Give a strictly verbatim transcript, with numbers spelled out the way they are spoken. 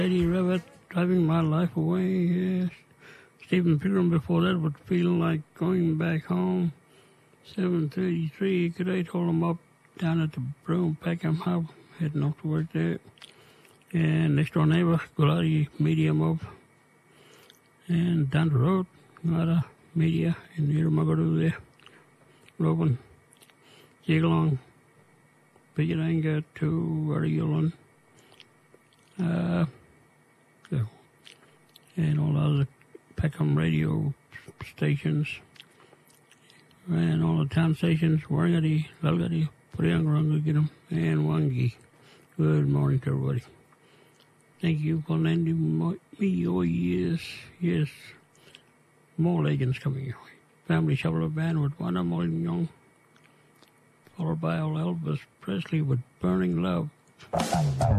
Eddie Rabbit, Driving My Life Away, yes. Stephen Pilgrim before that would feel like going back home. seven thirty-three, could I hold him up down at the Broome Peckham Hub, heading off to work there. And next door neighbor, Gulati, medium up. And down the road, Gulata, media, and near Magadu there. Robin, Jigalong, Pijiranga to Ariyulan. Uh, so, and all other Peckham radio stations. And all the town stations, Warringati, Lalgati, Puriangaranga, and Wangi. Good morning to everybody. Thank you for lending me your years. Yes, more legends coming your way. Family Shoveler Band with Wanda Young, followed by old Elvis Presley with Burning Love.